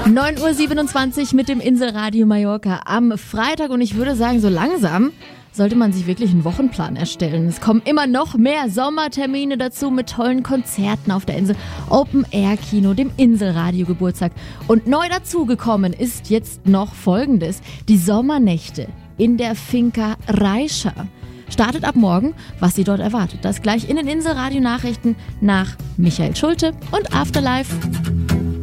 9:27 Uhr mit dem Inselradio Mallorca am Freitag und ich würde sagen, so langsam sollte man sich wirklich einen Wochenplan erstellen. Es kommen immer noch mehr Sommertermine dazu mit tollen Konzerten auf der Insel, Open-Air-Kino, dem Inselradio-Geburtstag. Und neu dazugekommen ist jetzt noch Folgendes: die Sommernächte in der Finca Reicha. Startet ab morgen, was Sie dort erwartet. Das gleich in den Inselradio-Nachrichten nach Michael Schulte und Afterlife.